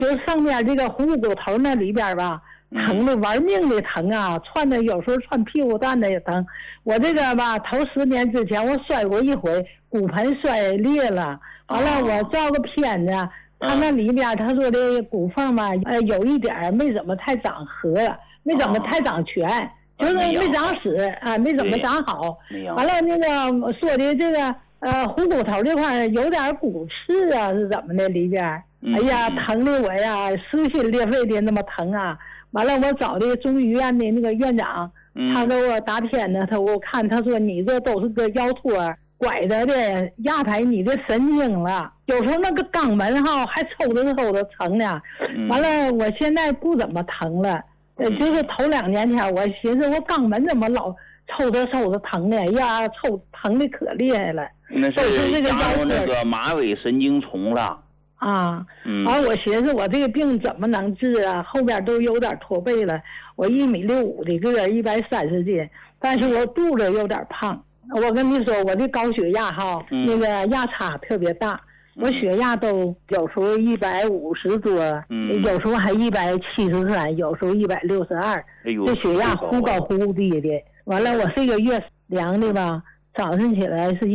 就是上面这个虎骨头那里边吧，疼的玩命的疼啊，窜的有时候窜屁股蛋的也疼。我这个吧，头10年之前我摔过一回，骨盆摔裂了，完了我照个片子，他那里边他说的骨缝吧，有一点没怎么太长合，没怎么太长全，就是没长死啊，没怎么长好。完了那个说的这个虎骨头这块有点骨刺啊，是怎么的里边？哎呀，疼的我呀，撕心裂肺的那么疼啊！完了，我找的中医院的那个院长，他给我打片子，他给我看，他说你这都是个腰托拐着的，压抬你的神经了。有时候那个肛门哈还抽着疼呢。完了，我现在不怎么疼了。就是头2年前，我寻思我肛门怎么老抽着疼呢？呀，疼的可厉害了。 那是加入那个马尾神经丛了。 啊，完我寻思我这个病怎么能治啊？后边都有点驼背了。我1.65米的个130斤，但是我肚子有点胖。我跟你说，我的高血压哈，那个压差特别大，我血压都有时候150多，有时候还173，有时候162，这血压忽高忽低的。完了，我这个月量的吧，早上起来是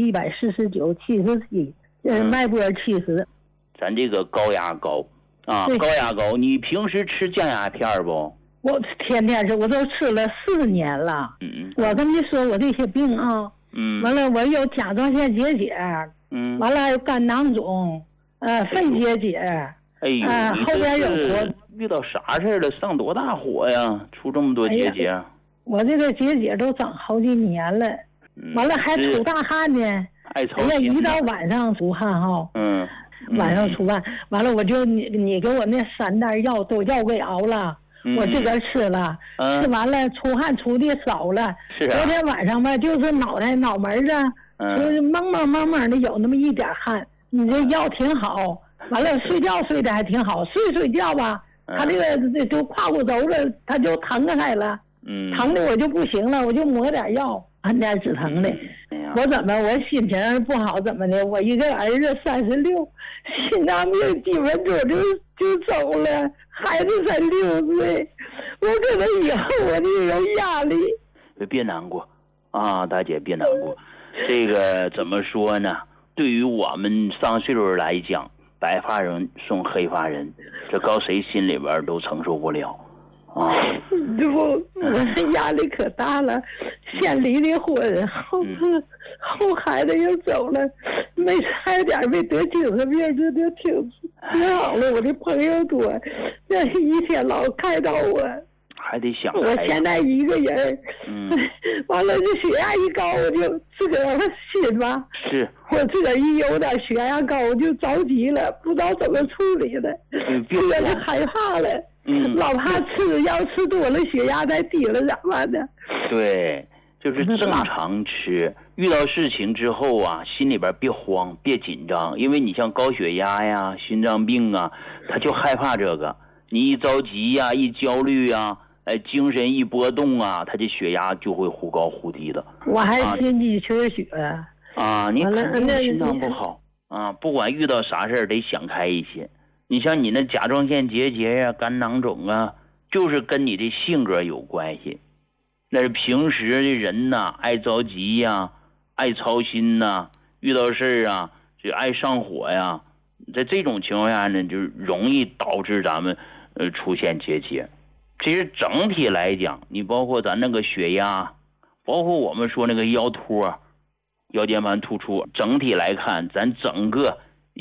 149、77，脉搏70。 咱这个高压高啊，高压高，你平时吃降压片不？ 我天天吃，我都吃了4年了。我跟你说，我这些病啊，完了我有甲状腺结节，完了还有肝囊肿，肺结节，后边有火。 遇到啥事了？上多大火呀？出这么多结节？ 我这个结节都长好几年了，完了还出大汗呢。 爱操心。 一到晚上出汗哈。晚上出汗，完了我就你给我那3袋药都药给熬了，我自个儿吃了，吃完了出汗出的少了。昨天晚上吧，就是脑门子，就是蒙的有那么一点汗。你这药挺好，完了睡觉睡得还挺好，睡觉吧，他这个就胯骨轴了，他就疼开了，疼的我就不行了，我就抹点药，按点止疼的。我心情不好怎么的？我一个儿子36，心脏病几分钟就走了，孩子才6岁，我可能以后我就有压力。 别难过啊，大姐别难过。这个怎么说呢？对于我们上岁数来讲，白发人送黑发人，这搁谁心里边都承受不了。 我这压力可大了，先离的婚，后孩子又走了，差点没得精神病，这就挺好了。我的朋友多，这一天老开导我， 还得想。 我现在一个人，完了这血压一高，我就自个儿心吧。 是。 我自个儿一有点血压高，我就着急了，不知道怎么处理了，自个儿害怕了。老怕要吃多了血压再低了咋办呢？ 对，就是正常吃。遇到事情之后啊，心里边别慌别紧张，因为你像高血压呀、心脏病啊，他就害怕这个。你一着急呀、一焦虑呀，精神一波动啊，他这血压就会忽高忽低的。 我还心肌缺血你肯定心脏不好啊！不管遇到啥事得想开一些。你像你那甲状腺结节呀、肝囊肿啊，就是跟你的性格有关系。那是平时的人呐，爱着急呀，爱操心呐，遇到事啊就爱上火呀，在这种情况下呢，就容易导致咱们出现结节。其实整体来讲，你包括咱那个血压，包括我们说那个腰托、腰间盘突出，整体来看，咱整个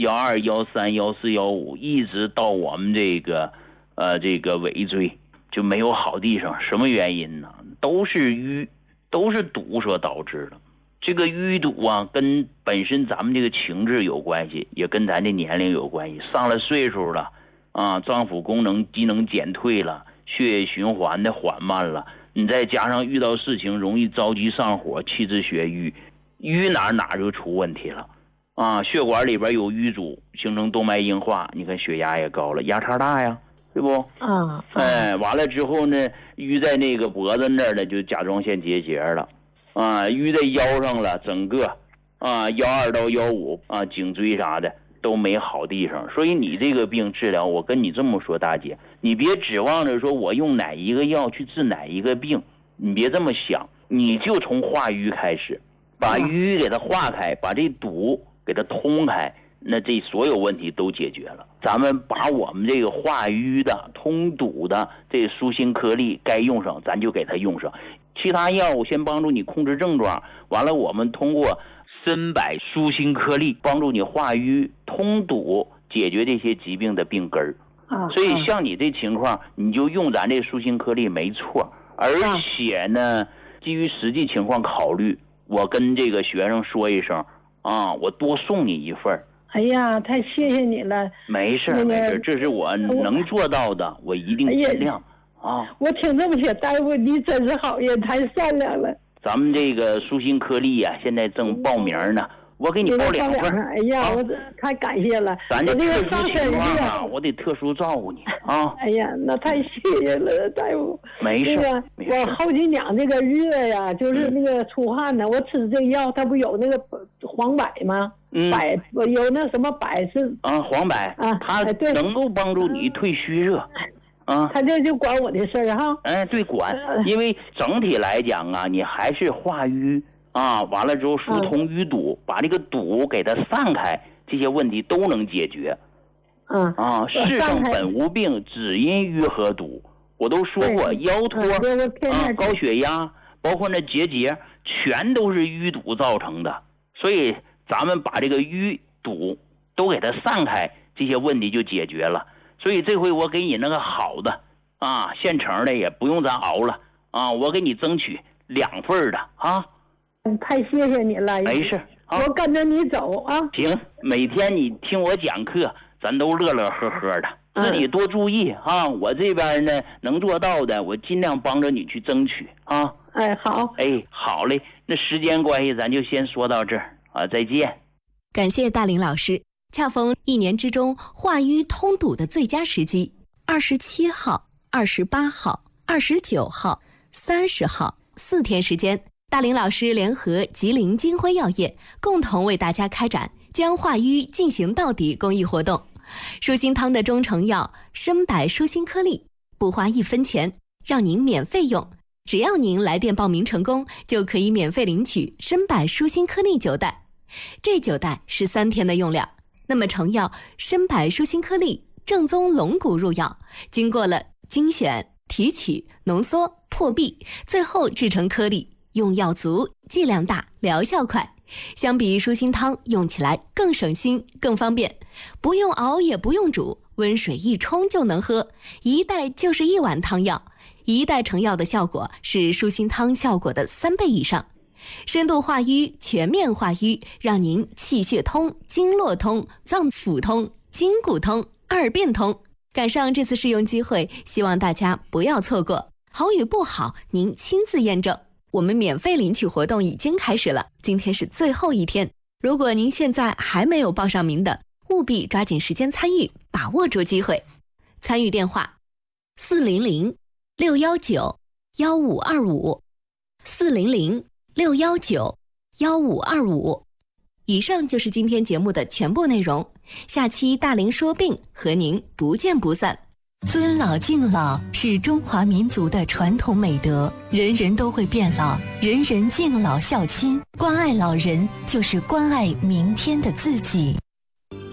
12、13、14、15，一直到我们这个尾椎就没有好地方。什么原因呢？都是堵所导致的。这个淤堵啊，跟本身咱们这个情志有关系，也跟咱的年龄有关系。上了岁数了啊，脏腑功能机能减退了，血液循环的缓慢了，你再加上遇到事情容易着急上火，气滞血瘀哪就出问题了啊！血管里边有淤阻，形成动脉硬化，你看血压也高了，压差大呀，对不？完了之后呢，淤在那个脖子那儿的就甲状腺结节了淤在腰上了，整个12到15颈椎啥的都没好地方。所以你这个病治疗，我跟你这么说，大姐，你别指望着说我用哪一个药去治哪一个病，你别这么想，你就从化瘀开始，把瘀给它化开，把这堵给它通开，那这所有问题都解决了。咱们把我们这个化瘀的、通堵的这舒心颗粒该用上，咱就给它用上。其他药物先帮助你控制症状，完了我们通过参柏舒心颗粒帮助你化瘀、通堵，解决这些疾病的病根儿。所以像你这情况，你就用咱这舒心颗粒没错。而且呢，基于实际情况考虑，我跟这个学生说一声啊，我多送你一份。 哎呀，太谢谢你了。 没事没事，这是我能做到的，我一定尽量。 我听这么些大夫，你真是好人，太善良了。 咱们这个舒心颗粒啊，现在正报名呢，我给你报2份。 哎呀，我太感谢了。 咱这特殊情况啊，我得特殊照顾你啊。 哎呀，那太谢谢了，大夫。 没事。 我后脊梁这个热呀，就是那个出汗呢，我吃这个药，它不有那个黄柏吗？柏有那什么柏是黄柏啊，它能够帮助你退虚热。 他这就管我的事儿哈。 对，管，因为整体来讲啊，你还是化瘀啊，完了之后疏通淤堵，把这个堵给它散开，这些问题都能解决。世上本无病，只因瘀和堵。我都说过，腰托高血压，包括那结节，全都是淤堵造成的。所以咱们把这个淤堵都给它散开，这些问题就解决了。所以这回我给你那个好的现成的，也不用咱熬了我给你争取2份的太谢谢你了。 没事， 我跟着你走啊。 行，每天你听我讲课，咱都乐乐呵呵的，自己多注意我这边呢能做到的，我尽量帮着你去争取好。 好嘞，那时间关系咱就先说到这儿再见。 感谢大林老师。恰逢1年之中化瘀通堵的最佳时机，27号、28号、29号、30号4天时间，大林老师联合吉林金辉药业共同为大家开展将化瘀进行到底公益活动。舒心汤的中成药参柏舒心颗粒不花1分钱，让您免费用，只要您来电报名成功，就可以免费领取参柏舒心颗粒9袋，这9袋是3天的用量。那么成药参柏舒心颗粒正宗龙骨入药，经过了精选、提取、浓缩、破壁，最后制成颗粒，用药足、剂量大、疗效快。相比舒心汤，用起来更省心、更方便，不用熬也不用煮，温水一冲就能喝，1袋就是1碗汤药，1袋成药的效果是舒心汤效果的3倍以上。深度化瘀，全面化瘀，让您气血通、经络通、脏腑通、筋骨通，2遍通。赶上这次试用机会，希望大家不要错过。好与不好，您亲自验证。我们免费领取活动已经开始了，今天是最后1天。如果您现在还没有报上名的，务必抓紧时间参与，把握住机会。参与电话400-619-1525，400-619-1525。以上就是今天节目的全部内容，下期大林说病和您不见不散。 尊老敬老是中华民族的传统美德，人人都会变老，人人敬老孝亲，关爱老人就是关爱明天的自己。